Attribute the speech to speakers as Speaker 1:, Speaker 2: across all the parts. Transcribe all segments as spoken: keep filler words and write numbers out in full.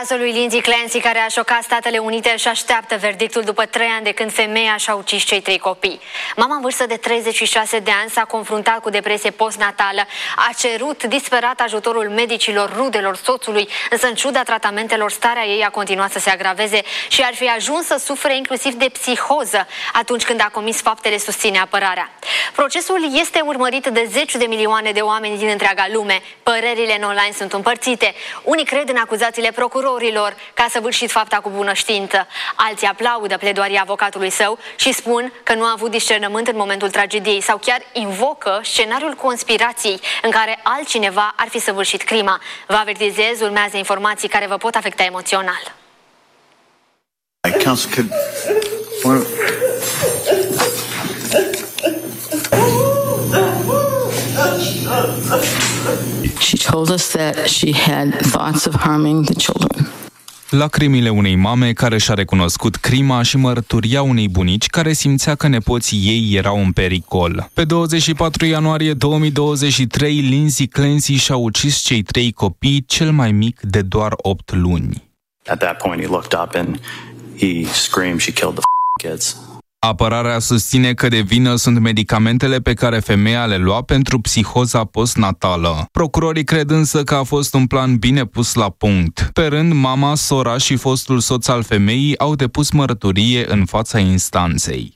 Speaker 1: Cazul lui Lindsay Clancy, care a șocat Statele Unite, își așteaptă verdictul după trei ani de când femeia și-a ucis cei trei copii. Mama în vârstă de treizeci și șase de ani s-a confruntat cu depresie postnatală, a cerut disperat ajutorul medicilor, rudelor, soțului, însă în ciuda tratamentelor, starea ei a continuat să se agraveze și ar fi ajuns să sufere inclusiv de psihoză atunci când a comis faptele, susține apărarea. Procesul este urmărit de zeci de milioane de oameni din întreaga lume. Părerile în online sunt împărțite. Unii cred în acuzațiile procurorilor că a săvârșit fapta cu bună știință. Alții aplaudă pledoaria avocatului său și spun că nu a avut discernământ în momentul tragediei sau chiar invocă scenariul conspirației în care altcineva ar fi săvârșit crima. Vă avertizez, urmează informații care vă pot afecta emoțional.
Speaker 2: She told us that she had thoughts of harming the children.
Speaker 3: Lacrimile unei mame care și-a recunoscut crima și mărturia unei bunici care simțea că nepoții ei erau în pericol. Pe douăzeci și patru ianuarie două mii douăzeci și trei, Lindsay Clancy și-a ucis cei trei copii, cel mai mic de doar opt luni.
Speaker 4: At that point he looked up and he screamed, she killed the f***ing kids.
Speaker 3: Apărarea susține că de vină sunt medicamentele pe care femeia le lua pentru psihoza postnatală. Procurorii cred însă că a fost un plan bine pus la punct. Pe rând, mama, sora și fostul soț al femeii au depus mărturie în fața instanței.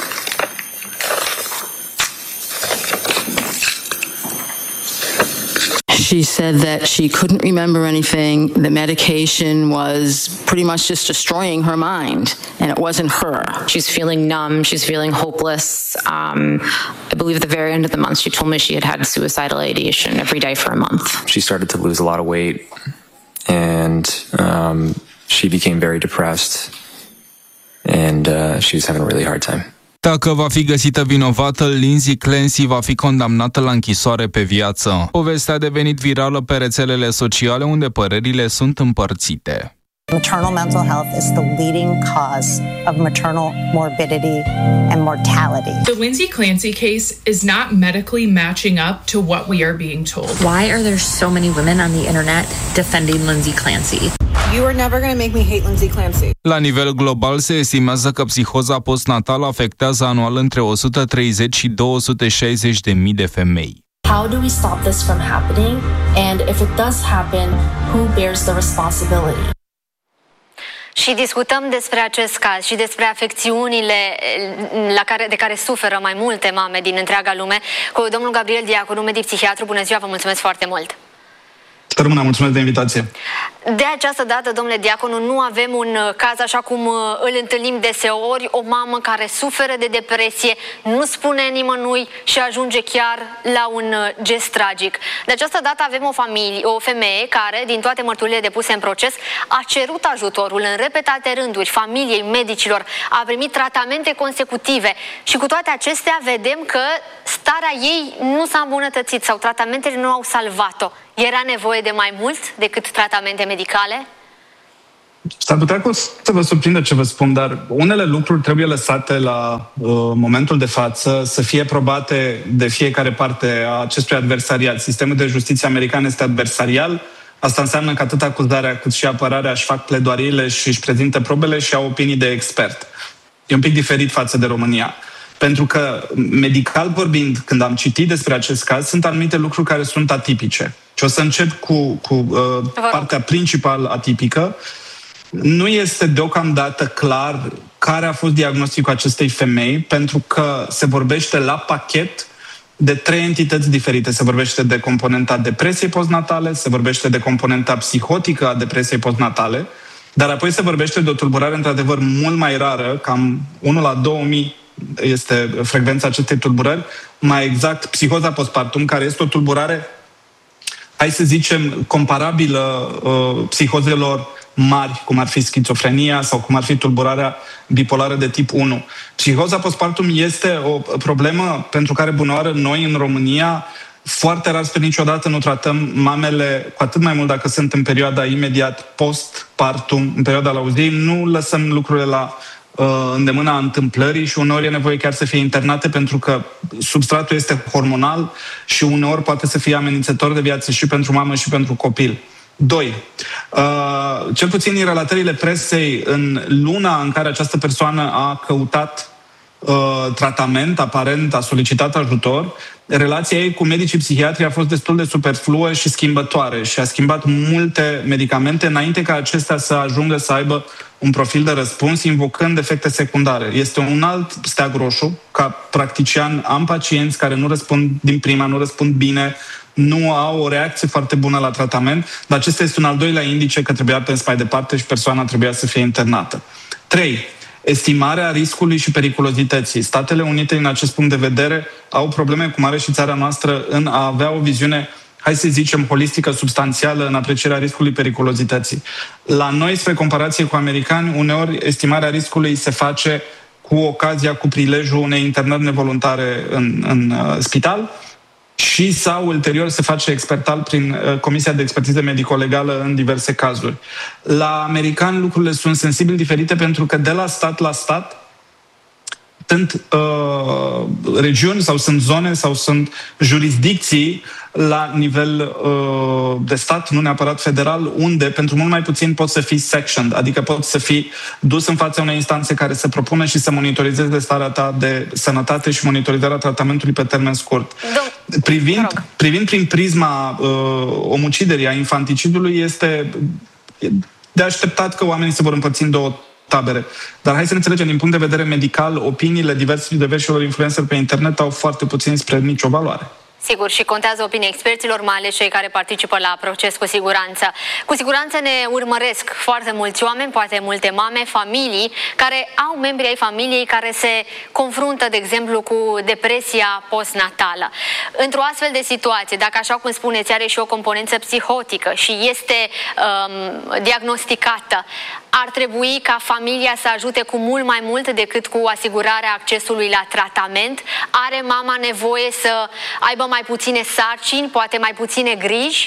Speaker 2: She said that she couldn't remember anything. The medication was pretty much just destroying her mind, and it wasn't her.
Speaker 5: She's feeling numb. She's feeling hopeless. Um, I believe at the very end of the month, she told me she had had suicidal ideation every day for a month.
Speaker 6: She started to lose a lot of weight, and um, she became very depressed, and uh, she was having a really hard time.
Speaker 3: Dacă va fi găsită vinovată, Lindsay Clancy va fi condamnată la închisoare pe viață. Povestea a devenit virală pe rețelele sociale, unde părerile sunt împărțite.
Speaker 7: Maternal mental health is the leading cause of maternal morbidity and mortality.
Speaker 8: The Lindsay Clancy case is not medically matching up to what we are being told.
Speaker 9: Why are there so many women on the internet defending Lindsay Clancy?
Speaker 10: You are never going to make me hate Lindsay Clancy.
Speaker 3: La nivel global se estimează că psihoza postnatală afectează anual între o sută treizeci și două sute șaizeci de mii de femei.
Speaker 11: How do we stop this from happening? And if it does happen, who bears the responsibility?
Speaker 1: Și discutăm despre acest caz și despre afecțiunile la care, de care suferă mai multe mame din întreaga lume cu domnul Gabriel Diaconu, medic psihiatru. Bună ziua, vă mulțumesc foarte mult!
Speaker 12: Rămână, mulțumesc de invitație.
Speaker 1: De această dată, domnule Diaconu, nu avem un caz așa cum îl întâlnim deseori, o mamă care suferă de depresie, nu spune nimănui și ajunge chiar la un gest tragic. De această dată avem o familie, o femeie care, din toate mărturile depuse în proces, a cerut ajutorul în repetate rânduri familiei, medicilor, a primit tratamente consecutive și cu toate acestea vedem că starea ei nu s-a îmbunătățit sau tratamentele nu au salvat-o. Era nevoie de mai mult decât tratamente medicale?
Speaker 12: S-ar putea că o să vă surprindă ce vă spun, dar unele lucruri trebuie lăsate la uh, momentul de față să fie probate de fiecare parte a acestui adversariat. Sistemul de justiție american este adversarial. Asta înseamnă că atât acuzarea cât și apărarea își fac pledoariile și își prezintă probele și au opinii de expert. E un pic diferit față de România. Pentru că, medical vorbind, când am citit despre acest caz, sunt anumite lucruri care sunt atipice. Și o să încep cu, cu uh, partea principal atipică. Nu este deocamdată clar care a fost diagnosticul acestei femei, pentru că se vorbește la pachet de trei entități diferite. Se vorbește de componenta depresiei postnatale, se vorbește de componenta psihotică a depresiei postnatale, dar apoi se vorbește de o tulburare într-adevăr mult mai rară, cam unu la două mii este frecvența acestei tulburări, mai exact psihoza postpartum, care este o tulburare, hai să zicem, comparabilă uh, psihozelor mari, cum ar fi schizofrenia sau cum ar fi tulburarea bipolară de tip unu. Psihoza postpartum este o problemă pentru care, bună oară, noi în România foarte rar, sper niciodată, nu tratăm mamele, cu atât mai mult dacă sunt în perioada imediat postpartum, în perioada lauziei, nu lăsăm lucrurile la îndemâna întâmplării și uneori e nevoie chiar să fie internate pentru că substratul este hormonal și uneori poate să fie amenințător de viață și pentru mamă și pentru copil. Doi, uh, cel puțin în relatările presei, în luna în care această persoană a căutat uh, tratament, aparent a solicitat ajutor, relația ei cu medicii psihiatri a fost destul de superfluă și schimbătoare și a schimbat multe medicamente înainte ca acestea să ajungă să aibă un profil de răspuns, invocând efecte secundare. Este un alt steag roșu. Ca practician am pacienți care nu răspund din prima, nu răspund bine, nu au o reacție foarte bună la tratament, dar acesta este un al doilea indice că trebuia mers mai departe și persoana trebuia să fie internată. Trei. Estimarea riscului și periculozității. Statele Unite, în acest punct de vedere, au probleme cum are și țara noastră în a avea o viziune, hai să zicem, holistică, substanțială în aprecierea riscului periculozității. La noi, spre comparație cu americani, uneori estimarea riscului se face cu ocazia, cu prilejul unei internări nevoluntare în, în uh, spital și sau ulterior se face expertal prin uh, Comisia de Expertiză Medico-Legală în diverse cazuri. La americani lucrurile sunt sensibil diferite pentru că de la stat la stat sunt uh, regiuni sau sunt zone sau sunt jurisdicții la nivel uh, de stat, nu neapărat federal, unde pentru mult mai puțin poți să fii sectioned, adică poți să fii dus în fața unei instanțe care se propune și să monitorizeze starea ta de sănătate și monitorizarea tratamentului pe termen scurt. Privind, privind prin prisma uh, omuciderii, a infanticidului, este de așteptat că oamenii se vor împărți în două tabere. Dar hai să ne înțelegem, din punct de vedere medical, opiniile diversi, diversilor influenceri pe internet au foarte puțin spre nicio valoare.
Speaker 1: Sigur, și contează opinia experților, mai ales cei care participă la proces, cu siguranță. Cu siguranță ne urmăresc foarte mulți oameni, poate multe mame, familii, care au membri ai familiei care se confruntă, de exemplu, cu depresia postnatală. Într-o astfel de situație, dacă, așa cum spuneți, are și o componență psihotică și este um, diagnosticată, ar trebui ca familia să ajute cu mult mai mult decât cu asigurarea accesului la tratament? Are mama nevoie să aibă mai puține sarcini, poate mai puține griji?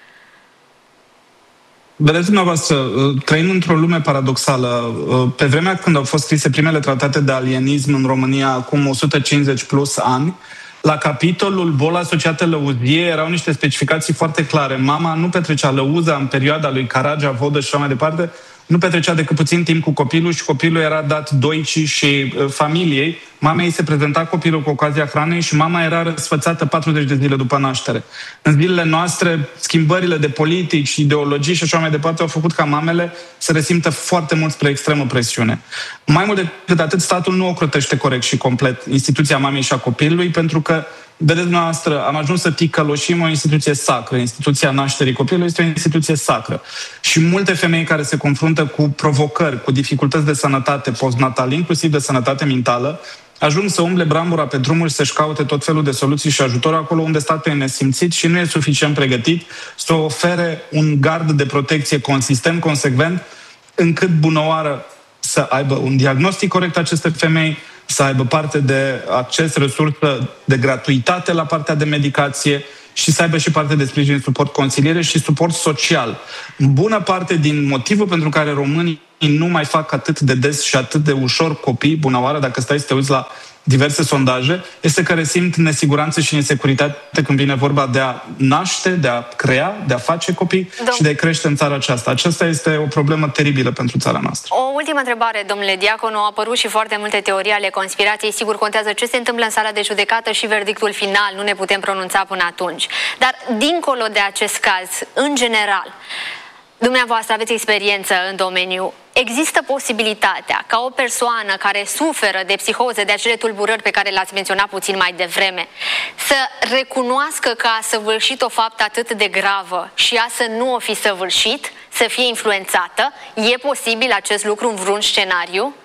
Speaker 12: Vedeți dumneavoastră, trăim într-o lume paradoxală. Pe vremea când au fost scrise primele tratate de alienism în România, acum o sută cincizeci plus ani, la capitolul boală asociată lăuziei erau niște specificații foarte clare. Mama nu petrecea lăuza în perioada lui Caragea, Vodă și așa mai departe, nu petrecea decât puțin timp cu copilul și copilul era dat doicii și uh, familiei. Mamei se prezenta copilul cu ocazia hranei și mama era răsfățată patruzeci de zile după naștere. În zilele noastre, schimbările de politici, ideologii și așa mai departe au făcut ca mamele să resimtă foarte mult spre extremă presiune. Mai mult decât atât, statul nu ocrotește corect și complet instituția mamei și a copilului, pentru că, vedeți noastră, am ajuns să ticăloșim o instituție sacră. Instituția nașterii copilului este o instituție sacră. Și multe femei care se confruntă cu provocări, cu dificultăți de sănătate postnatal, inclusiv de sănătate mentală, ajung să umble brambura pe drumuri și să-și caute tot felul de soluții și ajutor acolo unde statul e nesimțit și nu e suficient pregătit să ofere un gard de protecție consistent, consecvent, încât bunăoară să aibă un diagnostic corect aceste femei, să aibă parte de acces, resursă de gratuitate la partea de medicație și să aibă și parte de sprijin, suport, consiliere și suport social. Bună parte din motivul pentru care românii nu mai fac atât de des și atât de ușor copii, bună oară, dacă stai să te uiți la diverse sondaje, este că resimt nesiguranță și insecuritate când vine vorba de a naște, de a crea, de a face copii Dom- și de a crește în țara aceasta. Aceasta este o problemă teribilă pentru țara noastră.
Speaker 1: O ultimă întrebare, domnule Diaconu. Au apărut și foarte multe teorii ale conspirației. Sigur, contează ce se întâmplă în sala de judecată și verdictul final. Nu ne putem pronunța până atunci. Dar, dincolo de acest caz, în general, dumneavoastră aveți experiență în domeniu. Există posibilitatea ca o persoană care suferă de psihoze, de acele tulburări pe care le-ați menționat puțin mai devreme, să recunoască că a săvârșit o faptă atât de gravă și ea să nu o fi săvârșit, să fie influențată? E posibil acest lucru în vreun scenariu?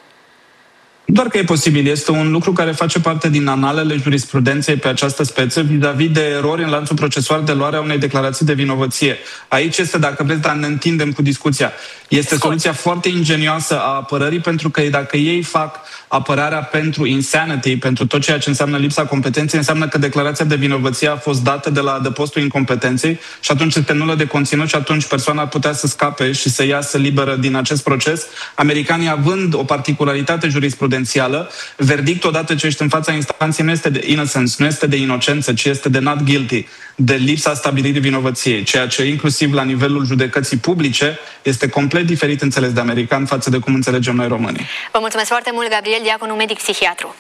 Speaker 12: Doar că e posibil. Este un lucru care face parte din analele jurisprudenței pe această speță vis-a-vis de erori în lanțul procesual de luare a unei declarații de vinovăție. Aici este, dacă vreți, dar ne întindem cu discuția. Este soluția foarte ingenioasă a apărării, pentru că dacă ei fac apărarea pentru insanity, pentru tot ceea ce înseamnă lipsa competenței, înseamnă că declarația de vinovăție a fost dată de la adăpostul incompetenței și atunci este nulă de conținut și atunci persoana ar putea să scape și să iasă liberă din acest proces. Americanii, având o particularitate jurisprudențială confidențială, verdictul odată ce ești în fața instanței nu este de innocence, nu este de inocență, ci este de not guilty, de lipsa stabilirii vinovăției, ceea ce inclusiv la nivelul judecății publice este complet diferit înțeles de american față de cum înțelegem noi românii.
Speaker 1: Vă mulțumesc foarte mult, Gabriel Diaconu, medic psihiatru.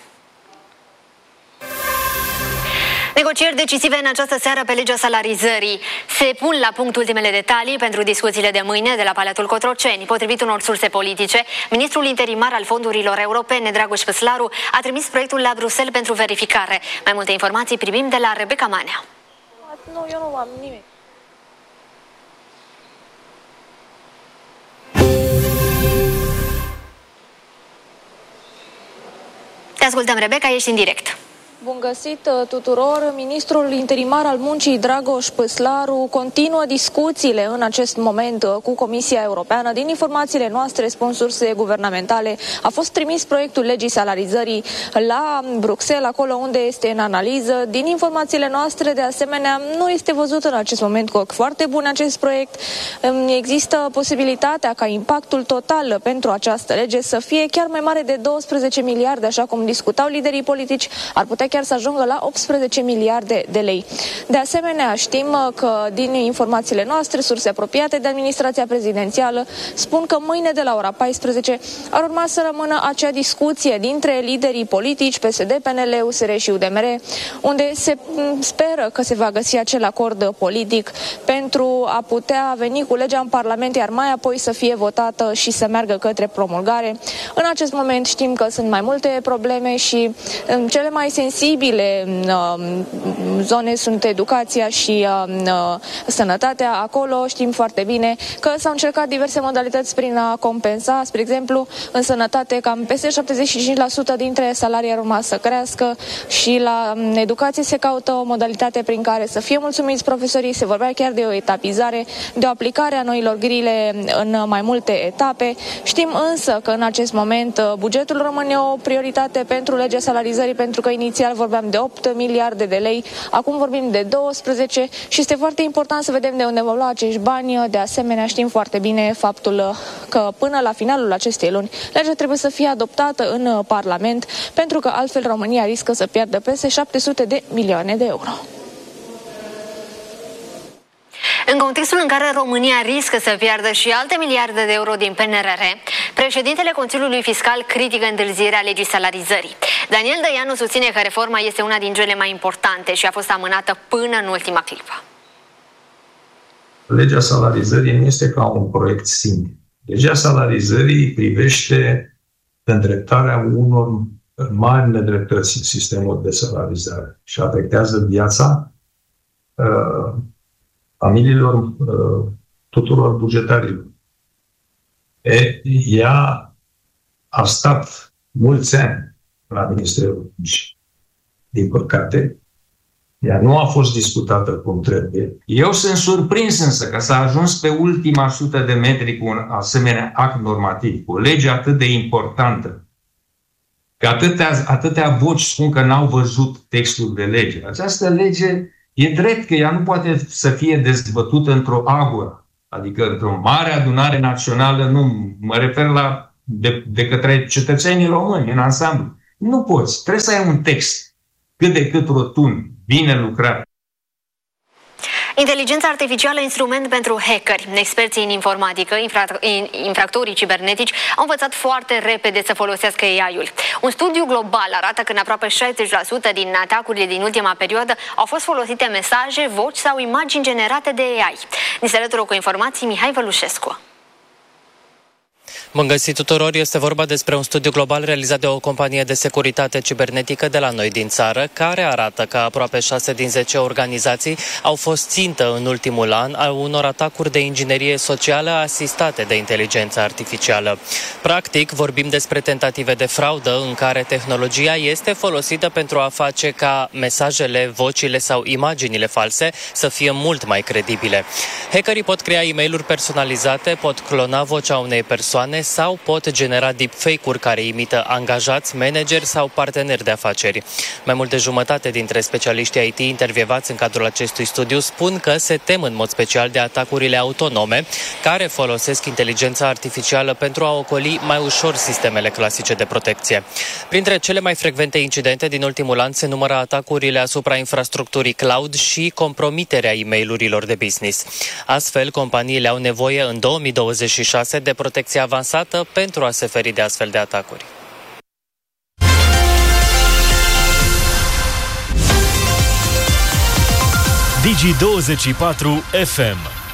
Speaker 1: Negocieri decisive în această seară pe legea salarizării. Se pun la punct ultimele detalii pentru discuțiile de mâine de la Palatul Cotroceni. Potrivit unor surse politice, ministrul interimar al fondurilor europene, Dragoș Păslaru, a trimis proiectul la Bruxelles pentru verificare. Mai multe informații primim de la Rebecca Manea.
Speaker 13: Nu, eu nu am nimic.
Speaker 1: Te ascultăm, Rebecca, ești în direct.
Speaker 13: Bun găsit tuturor! Ministrul interimar al muncii, Dragoș Păslaru, continuă discuțiile în acest moment cu Comisia Europeană. Din informațiile noastre, spun surse guvernamentale, a fost trimis proiectul legii salarizării la Bruxelles, acolo unde este în analiză. Din informațiile noastre, de asemenea, nu este văzut în acest moment cu ochi foarte bun acest proiect. Există posibilitatea ca impactul total pentru această lege să fie chiar mai mare de douăsprezece miliarde, așa cum discutau liderii politici, ar putea chiar să ajungă la optsprezece miliarde de lei. De asemenea, știm că din informațiile noastre, surse apropiate de administrația prezidențială spun că mâine de la ora paisprezece ar urma să rămână acea discuție dintre liderii politici, P S D, P N L, U S R și U D M R, unde se speră că se va găsi acel acord politic pentru a putea veni cu legea în Parlament, iar mai apoi să fie votată și să meargă către promulgare. În acest moment știm că sunt mai multe probleme și cele mai sensibile zone sunt educația și sănătatea. Acolo știm foarte bine că s-au încercat diverse modalități prin a compensa. Spre exemplu, în sănătate, cam peste șaptezeci și cinci la sută dintre salarii ar urma să crească și la educație se caută o modalitate prin care să fie mulțumiți profesorii. Se vorbea chiar de o etapizare, de o aplicare a noilor grile în mai multe etape. Știm însă că în acest moment bugetul rămâne o prioritate pentru legea salarizării, pentru că inițial vorbeam de opt miliarde de lei, acum vorbim de douăsprezece și este foarte important să vedem de unde vom lua acești bani. De asemenea, știm foarte bine faptul că până la finalul acestei luni legea trebuie să fie adoptată în Parlament, pentru că altfel România riscă să piardă peste șapte sute de milioane de euro.
Speaker 1: În contextul în care România riscă să piardă și alte miliarde de euro din P N R R, președintele Consiliului Fiscal critică întârzierea legii salarizării. Daniel Dăianu susține că reforma este una din cele mai importante și a fost amânată până în ultima clipă.
Speaker 14: Legea salarizării nu este ca un proiect simplu. Legea salarizării privește îndreptarea unor mari nedreptăți în sistemul de salarizare și afectează viața uh, familiilor, uh, tuturor bugetarilor. E, ea a stat mulți ani la Ministerul Muncii. Din păcate, ea nu a fost discutată cum trebuie.
Speaker 15: Eu sunt surprins însă că s-a ajuns pe ultima sută de metri cu un asemenea act normativ, cu o lege atât de importantă, că atâtea, atâtea voci spun că n-au văzut textul de lege. Această lege e drept că ea nu poate să fie dezbătută într-o agoră, adică într-o mare adunare națională, nu mă refer la de, de către cetățenii români în ansamblu. Nu poți, trebuie să ai un text cât de cât rotund, bine lucrat.
Speaker 1: Inteligența artificială, instrument pentru hackeri. Experții în informatică, infra- infractorii cibernetici, au învățat foarte repede să folosească A I-ul. Un studiu global arată că în aproape șaizeci la sută din atacurile din ultima perioadă au fost folosite mesaje, voci sau imagini generate de A I. Ni se alătură cu informații Mihai Vălușescu.
Speaker 16: Bun găsit tuturor, este vorba despre un studiu global realizat de o companie de securitate cibernetică de la noi din țară, care arată că aproape șase din zece organizații au fost țintă în ultimul an a unor atacuri de inginerie socială asistate de inteligență artificială. Practic, vorbim despre tentative de fraudă în care tehnologia este folosită pentru a face ca mesajele, vocile sau imaginile false să fie mult mai credibile. Hackerii pot crea e-mail-uri personalizate, pot clona vocea unei persoane, americane sau pot genera deepfake-uri care imită angajați, manageri sau parteneri de afaceri. Mai mult de jumătate dintre specialiștii I T intervievați în cadrul acestui studiu spun că se tem în mod special de atacurile autonome care folosesc inteligența artificială pentru a ocoli mai ușor sistemele clasice de protecție. Printre cele mai frecvente incidente din ultimul an se numără atacurile asupra infrastructurii cloud și compromiterea e-mail-urilor de business. Astfel, companiile au nevoie în două mii douăzeci și șase de protecție avansată pentru a se feri de astfel de atacuri.
Speaker 17: Digi douăzeci și patru F M.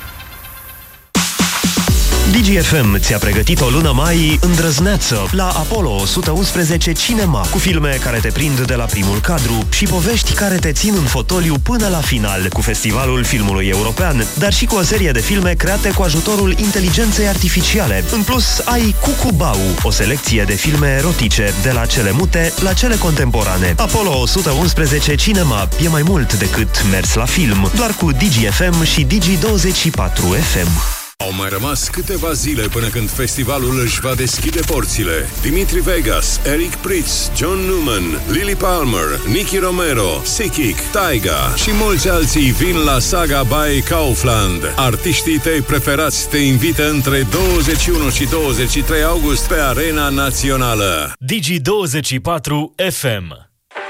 Speaker 17: Digi F M ți-a pregătit o lună mai îndrăzneață la Apollo o sută unsprezece Cinema, cu filme care te prind de la primul cadru și povești care te țin în fotoliu până la final, cu Festivalul Filmului European, dar și cu o serie de filme create cu ajutorul inteligenței artificiale. În plus, ai Cucubau, o selecție de filme erotice, de la cele mute la cele contemporane. Apollo o sută unsprezece Cinema e mai mult decât mers la film, doar cu Digi F M și Digi douăzeci și patru F M.
Speaker 18: Au mai rămas câteva zile până când festivalul își va deschide porțile. Dimitri Vegas, Eric Prydz, John Newman, Lily Palmer, Nicky Romero, Sikik, Taiga și mulți alții vin la Saga by Kaufland. Artiștii tăi preferați te invită între douăzeci și unu și douăzeci și trei august pe Arena Națională.
Speaker 17: Digi douăzeci și patru F M.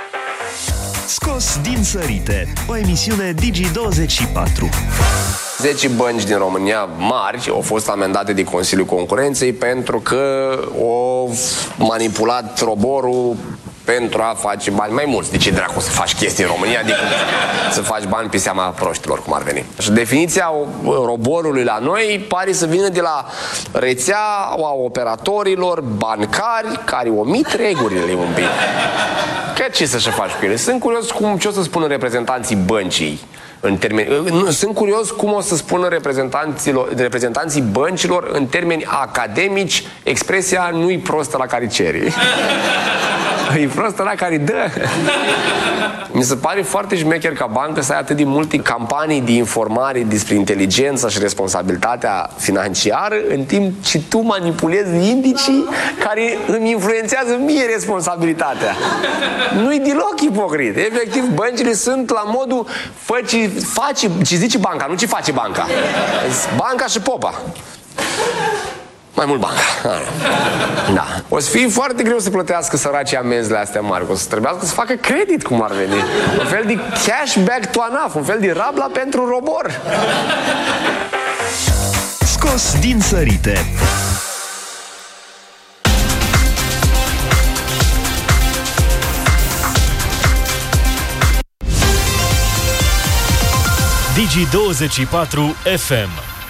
Speaker 17: Scos din sărite, o emisiune Digi douăzeci și patru.
Speaker 19: zece bănci din România mari au fost amendate de Consiliul Concurenței pentru că au manipulat roborul pentru a face bani mai mulți. De ce dracu să faci chestii în România decât să faci bani pe seama proștilor, cum ar veni? Și definiția roborului la noi pare să vină de la rețeaua operatorilor bancari care omit regulile un pic. Că ce să-și faci cu ele? Sunt curios cum, ce o să spună reprezentanții băncii în termeni... Sunt curios cum o să spună reprezentanții băncilor în termeni academici expresia nu-i prostă la care ceri. E prostă la care dă. Mi se pare foarte șmecher ca bancă să ai atât de multe campanii de informare despre inteligența și responsabilitatea financiară, în timp ce tu manipulezi indicii care îmi influențează mie responsabilitatea. Nu-i deloc ipocrit. Efectiv, băncile sunt la modul faci, faci ce zice banca, nu ce face banca. Banca și popa. Mai mult banca. Da. O să fie foarte greu să plătească săracii amenzile astea mari. O să trebuiască să facă credit, cum ar veni. Un fel de cashback to ANAF, un fel de rabla pentru robor.
Speaker 17: Scos din sărite. Digi douăzeci și patru F M.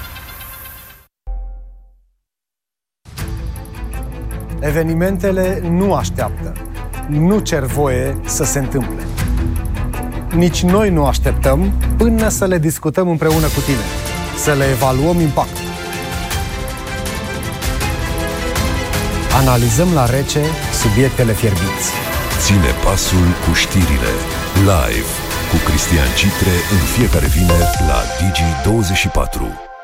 Speaker 20: Evenimentele nu așteaptă, nu cer voie să se întâmple. Nici noi nu așteptăm până să le discutăm împreună cu tine, să le evaluăm impactul. Analizăm la rece subiectele fierbinți.
Speaker 18: Ține pasul cu știrile, live, cu Cristian Citre în fiecare vineri la Digi douăzeci și patru.